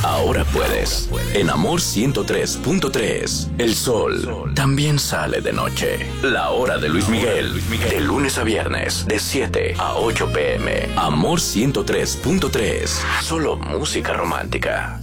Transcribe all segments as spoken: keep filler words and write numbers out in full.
ahora puedes. En Amor ciento tres punto tres, el sol también sale de noche. La hora de Luis Miguel, de lunes a viernes, de siete a ocho pm. Amor ciento tres punto tres, solo música romántica.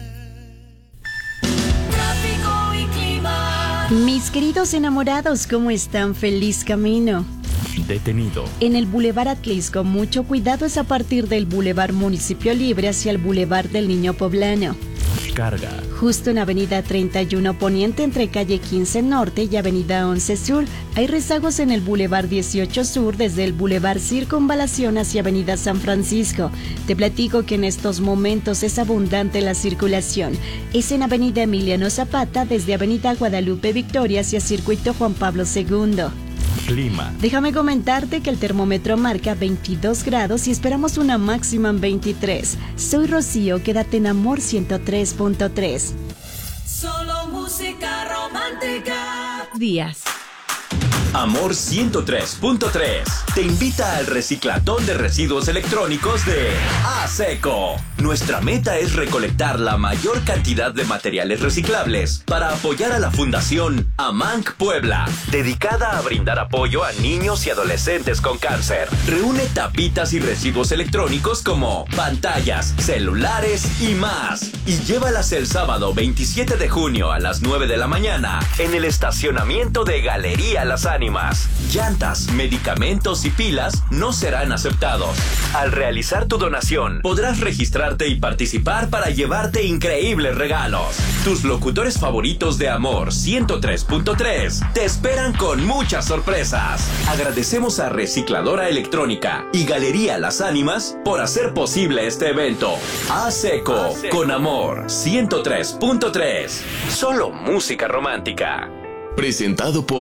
Mis queridos enamorados, ¿cómo están? Feliz camino. Detenido. En el Boulevard Atlisco, mucho cuidado, es a partir del Boulevard Municipio Libre hacia el Boulevard del Niño Poblano. Carga. Justo en Avenida treinta y uno Poniente, entre calle quince Norte y Avenida once Sur, hay rezagos en el Boulevard dieciocho Sur desde el Boulevard Circunvalación hacia Avenida San Francisco. Te platico que en estos momentos es abundante la circulación. Es en Avenida Emiliano Zapata desde Avenida Guadalupe Victoria hacia Circuito Juan Pablo segundo. Clima. Déjame comentarte que el termómetro marca veintidós grados y esperamos una máxima en veintitrés. Soy Rocío, quédate en Amor ciento tres punto tres. Solo música romántica. Días. Amor ciento tres punto tres te invita al reciclatón de residuos electrónicos de ASECO. Nuestra meta es recolectar la mayor cantidad de materiales reciclables para apoyar a la Fundación AMANC Puebla, dedicada a brindar apoyo a niños y adolescentes con cáncer. Reúne tapitas y residuos electrónicos como pantallas, celulares y más, y llévalas el sábado veintisiete de junio a las nueve de la mañana en el estacionamiento de Galería Las Ánimas. Llantas, medicamentos y pilas no serán aceptados. Al realizar tu donación, podrás registrarte y participar para llevarte increíbles regalos. Tus locutores favoritos de Amor ciento tres punto tres te esperan con muchas sorpresas. Agradecemos a Recicladora Electrónica y Galería Las Ánimas por hacer posible este evento. ASECO, con Amor ciento tres punto tres. Solo música romántica. Presentado por